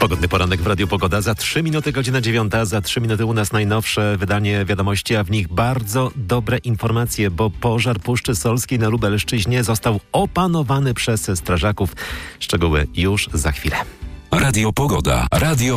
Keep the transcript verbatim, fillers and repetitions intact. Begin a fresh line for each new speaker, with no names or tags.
Pogodny poranek w Radiu Pogoda. Za trzy minuty godzina dziewiąta, za trzy minuty u nas najnowsze wydanie wiadomości, a w nich bardzo dobre informacje, bo pożar Puszczy Solskiej na Lubelszczyźnie został opanowany przez strażaków. Szczegóły już za chwilę.
Radio Pogoda. Radio